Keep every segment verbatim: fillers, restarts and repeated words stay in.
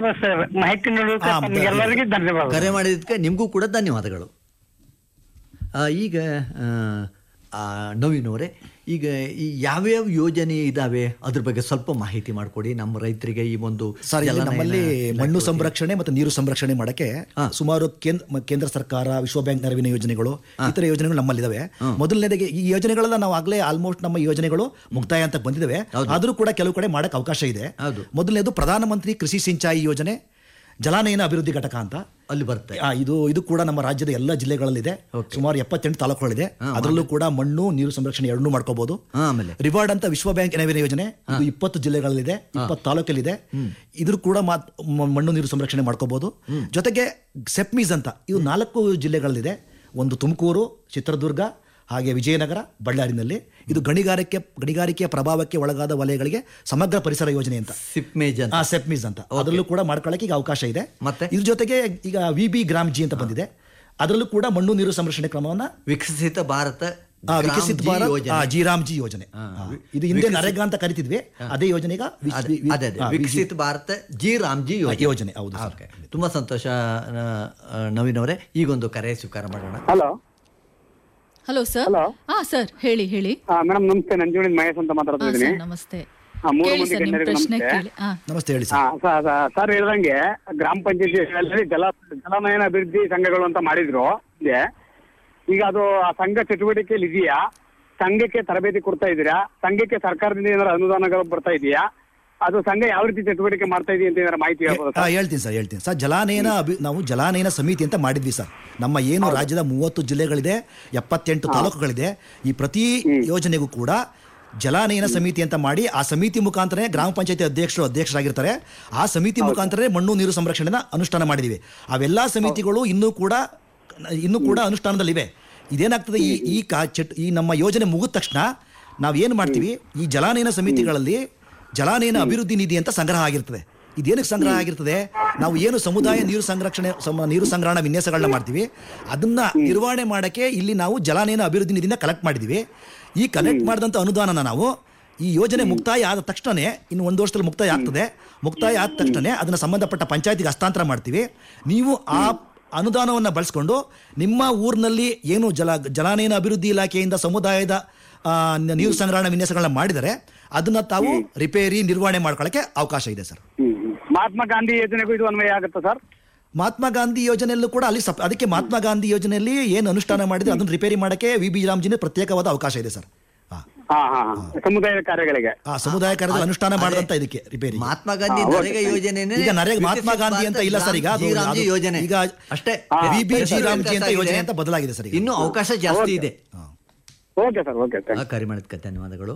Sir ಮಾಹಿತಿ ನೀಡೋಕೆ ಹಾ, ಎಲ್ಲರಿಗೂ ಧನ್ಯವಾದ. ಕರೆ ಮಾಡಿದ್ದಕ್ಕೆ ನಿಮಗೂ ಕೂಡ ಧನ್ಯವಾದಗಳು. ಆ, ಈಗ ಆ, ಆ, ನವೀನ್ ಅವರೇ, ಈಗ ಈ ಯಾವ್ಯಾವ ಯೋಜನೆ ಇದಾವೆ ಅದ್ರ ಬಗ್ಗೆ ಸ್ವಲ್ಪ ಮಾಹಿತಿ ಮಾಡಿಕೊಡಿ ನಮ್ಮ ರೈತರಿಗೆ. ಈ ಒಂದು ಸರ್, ಇಲ್ಲಿ ನಮ್ಮಲ್ಲಿ ಮಣ್ಣು ಸಂರಕ್ಷಣೆ ಮತ್ತು ನೀರು ಸಂರಕ್ಷಣೆ ಮಾಡಕ್ಕೆ ಸುಮಾರು ಕೇಂದ್ರ ಕೇಂದ್ರ ಸರ್ಕಾರ, ವಿಶ್ವ ಬ್ಯಾಂಕ್ ನೆರವಿನ ಯೋಜನೆಗಳು, ಇತರ ಯೋಜನೆಗಳು ನಮ್ಮಲ್ಲಿದ್ದಾವೆ. ಮೊದಲನೇದಾಗಿ ಈ ಯೋಜನೆಗಳೆಲ್ಲ ನಾವು ಆಗ್ಲೇ ಆಲ್ಮೋಸ್ಟ್ ನಮ್ಮ ಯೋಜನೆಗಳು ಮುಕ್ತಾಯ ಅಂತ ಬಂದಿದ್ದಾವೆ. ಆದ್ರೂ ಕೂಡ ಕೆಲವು ಕಡೆ ಮಾಡಕ್ಕೆ ಅವಕಾಶ ಇದೆ. ಮೊದಲನೇದು ಪ್ರಧಾನಮಂತ್ರಿ ಕೃಷಿ ಸಿಂಚಾಯಿ ಯೋಜನೆ, ಜಲಾನಯನ ಅಭಿವೃದ್ಧಿ ಘಟಕ ಅಂತ ಅಲ್ಲಿ ಬರುತ್ತೆ. ಇದು ಇದು ಕೂಡ ನಮ್ಮ ರಾಜ್ಯದ ಎಲ್ಲ ಜಿಲ್ಲೆಗಳಲ್ಲಿದೆ. ಸುಮಾರು ಎಪ್ಪತ್ತೆಂಟು ತಾಲೂಕುಗಳಿದೆ. ಅದರಲ್ಲೂ ಕೂಡ ಮಣ್ಣು ನೀರು ಸಂರಕ್ಷಣೆ ಎರಡನ್ನೂ ಮಾಡ್ಕೋಬಹುದು. ಆಮೇಲೆ ರಿವಾರ್ಡ್ ಅಂತ ವಿಶ್ವ ಬ್ಯಾಂಕ್ ನೆರವಿನ ಯೋಜನೆ, ಇದು ಇಪ್ಪತ್ತು ಜಿಲ್ಲೆಗಳಲ್ಲಿದೆ, ಇಪ್ಪತ್ತು ತಾಲೂಕಲ್ಲಿದೆ. ಇದ್ರ ಕೂಡ ಮಣ್ಣು ನೀರು ಸಂರಕ್ಷಣೆ ಮಾಡ್ಕೋಬಹುದು. ಜೊತೆಗೆ ಸೆಪ್ಮೀಸ್ ಅಂತ ಇವು ನಾಲ್ಕು ಜಿಲ್ಲೆಗಳಲ್ಲಿದೆ. ಒಂದು ತುಮಕೂರು, ಚಿತ್ರದುರ್ಗ, ಹಾಗೆ ವಿಜಯನಗರ, ಬಳ್ಳಾರಿನಲ್ಲಿ. ಇದು ಗಣಿಗಾರಿಕೆ ಗಣಿಗಾರಿಕೆಯ ಪ್ರಭಾವಕ್ಕೆ ಒಳಗಾದ ವಲಯಗಳಿಗೆ ಸಮಗ್ರ ಪರಿಸರ ಯೋಜನೆ ಅಂತ ಸಿಪ್ಮೇಜ್ ಅಂತ ಸೆಪ್ಮೀಸ್ ಅಂತ ಅದರಲ್ಲೂ ಕೂಡ ಮಾಡ್ಕೊಳ್ಳಕ್ಕೆ ಈಗ ಅವಕಾಶ ಇದೆ. ಮತ್ತೆ ಇದ್ರ ಜೊತೆಗೆ ಈಗ ವಿ ಬಿ ಗ್ರಾಮ್ ಜಿ ಅಂತ ಬಂದಿದೆ. ಅದರಲ್ಲೂ ಕೂಡ ಮಣ್ಣು ನೀರು ಸಂರಕ್ಷಣೆ ಕ್ರಮವನ್ನ ವಿಕಸಿತ ಭಾರತ ವಿಕಸಿತ ಭಾರತ್ ಜಿ ರಾಮ್ ಜಿ ಯೋಜನೆ, ಇದು ಹಿಂದೆ ನರೇಗಾ ಅಂತ ಕರಿತಿದ್ವಿ. ಅದೇ ಯೋಜನೆ ಈಗ ವಿಕಸಿತ ಭಾರತ ಜಿ ರಾಮ್ ಜಿ ಯೋಜನೆ. ಹೌದು. ತುಂಬಾ ಸಂತೋಷ ನವೀನ್ ಅವರೇ. ಈಗೊಂದು ಕರೆ ಸ್ವೀಕಾರ ಮಾಡೋಣ. Hello hello sir. ಹಾ ಸರ್, ಹೇಳಿ ಹೇಳಿ. ಮೇಡಮ್ ನಮಸ್ತೆ, ನಂಜುಂಡಿ ಮಹೇಶ್ ಅಂತ ಮಾತಾಡ್ತಿದ್ದೀನಿ. ನಮಸ್ತೆ. ಮೂರು ಕೇಳಿ ಮಂದಿ ಸರ್, ನಿಮ್ ಗಣ್ಯರಿಗೆ ಪ್ರಶ್ನೆ ನಮಸ್ತೆ. ಕೇಳಿ. ಹಾ ನಮಸ್ತೆ, ಹೇಳಿ ಹಾ, ಸರ್. ಸ- ಸ- ಸರ್ ಹೇಳ್ದಂಗೆ ಗ್ರಾಮ ಪಂಚಾಯತಿ ಜಲ ಜಲನಯನ ಅಭಿವೃದ್ಧಿ ಸಂಘಗಳು ಅಂತ ಮಾಡಿದ್ರು ಇದೆ. ಈಗ ಅದು ಆ ಸಂಘ ಚಟುವಟಿಕೆಯಲ್ಲಿ ಇದೆಯಾ? ಸಂಘಕ್ಕೆ ತರಬೇತಿ ಕೊಡ್ತಾ ಇದ್ದೀರಾ? ಸಂಘಕ್ಕೆ ಸರ್ಕಾರದಿಂದ ಏನಾದ್ರು ಅನುದಾನಗಳು ಬರ್ತಾ ಇದೆಯಾ? ಅದು ಸಂಘ ಯಾವ ರೀತಿ ಚಟುವಟಿಕೆ ಮಾಡ್ತಾ ಇದೆಯಾ ಅಂತ ಏನಾದ್ರು ಮಾಹಿತಿ ಹೇಳ್ಬೋದು ಹಾ, ಹೇಳ್ತೀನಿ ಸರ್ ಹೇಳ್ತೀನಿ ಸರ್ ಜಲಾನಯನ ಅಭಿ ನಾವು ಜಲಾನಯನ ಸಮಿತಿ ಅಂತ ಮಾಡಿದ್ವಿ ಸರ್. ನಮ್ಮ ಏನು ರಾಜ್ಯದ ಮೂವತ್ತು ಜಿಲ್ಲೆಗಳಿದೆ, ಎಪ್ಪತ್ತೆಂಟು ತಾಲೂಕುಗಳಿದೆ. ಈ ಪ್ರತಿ ಯೋಜನೆಗೂ ಕೂಡ ಜಲಾನಯನ ಸಮಿತಿ ಅಂತ ಮಾಡಿ, ಆ ಸಮಿತಿ ಮುಖಾಂತರ ಗ್ರಾಮ ಪಂಚಾಯತಿ ಅಧ್ಯಕ್ಷರು ಅಧ್ಯಕ್ಷರಾಗಿರ್ತಾರೆ. ಆ ಸಮಿತಿ ಮುಖಾಂತರ ಮಣ್ಣು ನೀರು ಸಂರಕ್ಷಣೆನ ಅನುಷ್ಠಾನ ಮಾಡಿದೀವಿ. ಅವೆಲ್ಲ ಸಮಿತಿಗಳು ಇನ್ನೂ ಕೂಡ ಇನ್ನೂ ಕೂಡ ಅನುಷ್ಠಾನದಲ್ಲಿವೆ. ಇದೇನಾಗ್ತದೆ, ಈ ಈ ಕಾ ಚಟ್ ಈ ನಮ್ಮ ಯೋಜನೆ ಮುಗಿದ ತಕ್ಷಣ ನಾವೇನು ಮಾಡ್ತೀವಿ, ಈ ಜಲಾನಯನ ಸಮಿತಿಗಳಲ್ಲಿ ಜಲಾನಯನ ಅಭಿವೃದ್ಧಿ ನಿಧಿ ಅಂತ ಸಂಗ್ರಹ ಆಗಿರ್ತದೆ. ಇದೇನಕ್ಕೆ ಸಂಗ್ರಹ ಆಗಿರ್ತದೆ, ನಾವು ಏನು ಸಮುದಾಯ ನೀರು ಸಂರಕ್ಷಣೆ ನೀರು ಸಂಗ್ರಹಣ ವಿನ್ಯಾಸಗಳನ್ನ ಮಾಡ್ತೀವಿ, ಅದನ್ನ ನಿರ್ವಹಣೆ ಮಾಡಕ್ಕೆ ಇಲ್ಲಿ ನಾವು ಜಲಾನಯನ ಅಭಿವೃದ್ಧಿ ನಿಧಿನ ಕಲೆಕ್ಟ್ ಮಾಡಿದೀವಿ. ಈ ಕಲೆಕ್ಟ್ ಮಾಡಿದಂಥ ಅನುದಾನನ ನಾವು ಈ ಯೋಜನೆ ಮುಕ್ತಾಯ ಆದ ತಕ್ಷಣನೇ, ಇನ್ನು ಒಂದು ವರ್ಷದಲ್ಲಿ ಮುಕ್ತಾಯ ಆಗ್ತದೆ, ಮುಕ್ತಾಯ ಆದ ತಕ್ಷಣ ಅದನ್ನು ಸಂಬಂಧಪಟ್ಟ ಪಂಚಾಯತಿಗೆ ಹಸ್ತಾಂತರ ಮಾಡ್ತೀವಿ. ನೀವು ಆ ಅನುದಾನವನ್ನು ಬಳಸ್ಕೊಂಡು ನಿಮ್ಮ ಊರಿನಲ್ಲಿ ಏನು ಜಲ ಜಲಾನಯನ ಅಭಿವೃದ್ಧಿ ಇಲಾಖೆಯಿಂದ ಸಮುದಾಯದ ನೀರು ಸಂಗ್ರಹಣ ವಿನ್ಯಾಸಗಳನ್ನ ಮಾಡಿದರೆ ಅದನ್ನ ತಾವು ರಿಪೇರಿ ನಿರ್ವಹಣೆ ಮಾಡ್ಕೊಳ್ಳಕ್ಕೆ ಅವಕಾಶ ಇದೆ ಸರ್. ಮಹಾತ್ಮ ಗಾಂಧಿ ಯೋಜನೆಗೂ ಇದು ಅನ್ವಯ ಆಗುತ್ತೆ ಸರ್? ಮಹಾತ್ಮ ಗಾಂಧಿ ಯೋಜನೆಯಲ್ಲೂ ಕೂಡ ಅಲ್ಲಿ ಸಪ್ ಅದಕ್ಕೆ ಮಹಾತ್ಮ ಗಾಂಧಿ ಯೋಜನೆಯಲ್ಲಿ ಏನು ಅನುಷ್ಠಾನ ಮಾಡಿದ್ರೆ ಅದನ್ನು ರಿಪೇರಿ ಮಾಡಕ್ಕೆ ವಿ ಬಿ ರಾಮ್ಜಿನ ಪ್ರತ್ಯೇಕವಾದ ಅವಕಾಶ ಇದೆ ಸರ್. ಸಮುದಾಯ ಕಾರ್ಯಗಳಿಗೆ ಸಮುದಾಯ ಕಾರ್ಯದಲ್ಲಿ ಅನುಷ್ಠಾನ ಮಾಡಿದಂತ ಇದಕ್ಕೆ ರಿಪೇರಿ ಮಹಾತ್ಮ ಗಾಂಧಿ ನರೇಗಾ ಯೋಜನೆ ಈಗ ನರೇಗಾ ಮಹಾತ್ಮ ಗಾಂಧಿ ಅಂತ ಇಲ್ಲ ಸರ್. ಈಗ ಯೋಜನೆ ಈಗ ಅಷ್ಟೇ ವಿ ಬಿ ಜಿ ರಾಮ್ಜಿ ಅಂತ ಯೋಜನೆ ಅಂತ ಬದಲಾಗಿದೆ ಸರ್. ಇನ್ನೂ ಅವಕಾಶ ಜಾಸ್ತಿ ಇದೆ. Okay sir, okay. ಕರೆ ಮಾಡಿದ್ದಕ್ಕೆ ಧನ್ಯವಾದಗಳು.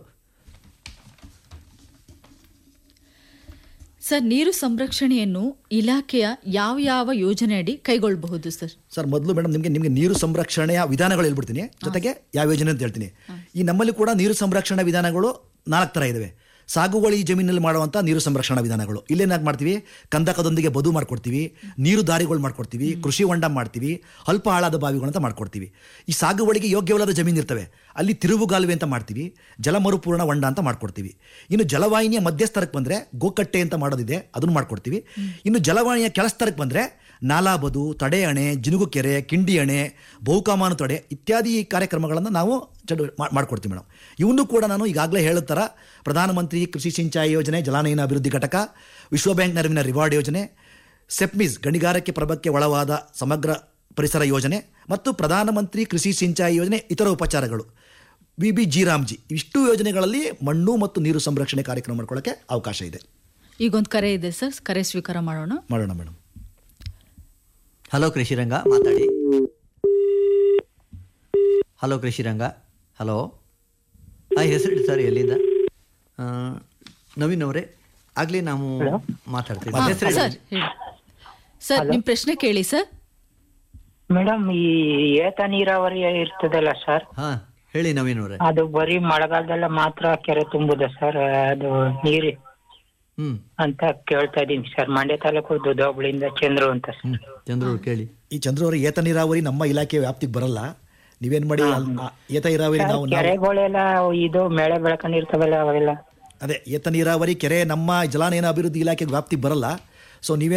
ಸರ್, ನೀರು ಸಂರಕ್ಷಣೆಯನ್ನು ಇಲಾಖೆಯ ಯಾವ ಯಾವ ಯೋಜನೆ ಅಡಿ ಕೈಗೊಳ್ಳಬಹುದು ಸರ್? ಸರ್, ಮೊದಲು ಮೇಡಮ್ ನಿಮಗೆ ನಿಮಗೆ ನೀರು ಸಂರಕ್ಷಣೆಯ ವಿಧಾನಗಳು ಹೇಳ್ಬಿಡ್ತೀನಿ, ಜೊತೆಗೆ ಯಾವ ಯೋಜನೆ ಅಂತ ಹೇಳ್ತೀನಿ. ಈ ನಮ್ಮಲ್ಲಿ ಕೂಡ ನೀರು ಸಂರಕ್ಷಣಾ ವಿಧಾನಗಳು ನಾಲ್ಕು ಥರ ಇದಾವೆ. ಸಾಗುವಳಿ ಜಮೀನಲ್ಲಿ ಮಾಡುವಂಥ ನೀರು ಸಂರಕ್ಷಣಾ ವಿಧಾನಗಳು, ಇಲ್ಲೇನಾಗಿ ಮಾಡ್ತೀವಿ, ಕಂದಕದೊಂದಿಗೆ ಬದು ಮಾಡ್ಕೊಡ್ತೀವಿ, ನೀರು ದಾರಿಗಳು ಮಾಡ್ಕೊಡ್ತೀವಿ, ಕೃಷಿ ಹೊಂಡ ಮಾಡ್ತೀವಿ, ಅಲ್ಪ ಆಳಾದ ಬಾವಿಗಳು ಅಂತ ಮಾಡ್ಕೊಡ್ತೀವಿ. ಈ ಸಾಗುವಳಿಗೆ ಯೋಗ್ಯವಲ್ಲದ ಜಮೀನು ಇರ್ತವೆ, ಅಲ್ಲಿ ತಿರುವುಗಾಲುವೆ ಅಂತ ಮಾಡ್ತೀವಿ, ಜಲ ಮರುಪೂರ್ಣ ಹೊಂಡ ಅಂತ ಮಾಡ್ಕೊಡ್ತೀವಿ. ಇನ್ನು ಜಲವಾಹಿನಿಯ ಮಧ್ಯಸ್ಥರಕ್ಕೆ ಬಂದರೆ ಗೋಕಟ್ಟೆ ಅಂತ ಮಾಡೋದಿದೆ, ಅದನ್ನು ಮಾಡ್ಕೊಡ್ತೀವಿ. ಇನ್ನು ಜಲವಾಹಿನಿಯ ಕೆಳಸ್ತರಕ್ಕೆ ಬಂದರೆ ನಾಲಾಬದು, ತಡೆ ಅಣೆ, ಜಿನುಗು ಕೆರೆ, ಕಿಂಡಿ ಅಣೆ, ಬಹುಕಾಮಾನು ತಡೆ ಇತ್ಯಾದಿ ಕಾರ್ಯಕ್ರಮಗಳನ್ನು ನಾವು ಚಡು ಮಾಡ್ಕೊಡ್ತೀವಿ ಮೇಡಮ್. ಇವನ್ನೂ ಕೂಡ ನಾನು ಈಗಾಗಲೇ ಹೇಳಿದ ಥರ ಪ್ರಧಾನಮಂತ್ರಿ ಕೃಷಿ ಸಿಂಚಾಯಿ ಯೋಜನೆ, ಜಲಾನಯನ ಅಭಿವೃದ್ಧಿ ಘಟಕ, ವಿಶ್ವ ಬ್ಯಾಂಕ್ ನೆರವಿನ ರಿವಾರ್ಡ್ ಯೋಜನೆ, ಸೆಪ್ಮೀಸ್ ಗಣಿಗಾರಿಕೆ ಪ್ರಭಕ್ಕೆ ಒಳವಾದ ಸಮಗ್ರ ಪರಿಸರ ಯೋಜನೆ ಮತ್ತು ಪ್ರಧಾನಮಂತ್ರಿ ಕೃಷಿ ಸಿಂಚಾಯಿ ಯೋಜನೆ ಇತರ ಉಪಚಾರಗಳು, ವಿ ಬಿ ಜಿ ರಾಮ್ಜಿ, ಇಷ್ಟು ಯೋಜನೆಗಳಲ್ಲಿ ಮಣ್ಣು ಮತ್ತು ನೀರು ಸಂರಕ್ಷಣೆ ಕಾರ್ಯಕ್ರಮ ಮಾಡ್ಕೊಳ್ಳೋಕ್ಕೆ ಅವಕಾಶ ಇದೆ. ಈಗೊಂದು ಕರೆ ಇದೆ ಸರ್, ಕರೆ ಸ್ವೀಕಾರ ಮಾಡೋಣ ಮಾಡೋಣ ಮೇಡಮ್. ಹಲೋ ಕೃಷಿರಂಗ, ಮಾತಾಡಿ. ಹಲೋ ಕೃಷಿರಂಗ. ಹಲೋ, ಹಾಂ, ಹೆಸರು ಸರ್, ಎಲ್ಲಿಂದ? ನವೀನ್ ಅವರೇ, ಆಗಲೇ ನಾವು ಮಾತಾಡ್ತೀವಿ. ಸರ್, ಸರ್ ನಿಮ್ಮ ಪ್ರಶ್ನೆ ಕೇಳಿ ಸರ್. ಮೇಡಮ್, ಈ ಏತ ನೀರಾವರಿ ಇರ್ತದಲ್ಲ ಸರ್, ಹಾ ಹೇಳಿ ನವೀನ್ ಅವರೇ. ಅದು ಬರೀ ಮಳೆಗಾಲದಲ್ಲ ಮಾತ್ರ ಕೆರೆ ತುಂಬುದ ಸರ್, ಅದು ನೀರಿ ಹ್ಮ್ ಅಂತ ಕೇಳ್ತಾ ಇದೀನಿ ಸರ್. ಮಂಡ್ಯ ತಾಲೂಕು ದುದ್ದೋಬಳಿಂದ ಚಂದ್ರು ಅಂತ ಸರ್. ಚಂದ್ರು ಕೇಳಿ. ಈ ಚಂದ್ರು ಅವರ ಏತ ನೀರಾವರಿ ನಮ್ಮ ಇಲಾಖೆ ವ್ಯಾಪ್ತಿಗೆ ಬರಲ್ಲ. ನೀವೇನ್ ಮಾಡಿ, ಏತ ನೀರಾವರಿ ನಾವು ಕೆರೆಗಳೆಲ್ಲ ಇದು ಮೇಳೆ ಬೆಳ್ಕೊಂಡಿರ್ತಾವಲ್ಲ ಅವೆಲ್ಲ, ಅದೇ ಏತ ನೀರಾವರಿ ಕೆರೆ ನಮ್ಮ ಜಲಾನಯನ ಅಭಿವೃದ್ಧಿ ಇಲಾಖೆಗೆ ವ್ಯಾಪ್ತಿಗೆ ಬರಲ್ಲ. ಸೊ ನೀವೇ